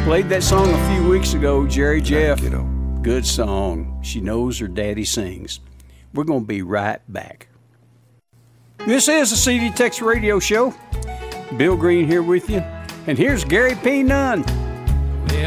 Played that song a few weeks ago, Jerry Jeff. Good song. She knows her daddy sings. We're going to be right back. This is the CD Tex Radio Show. Bill Green here with you. And here's Gary P. Nunn.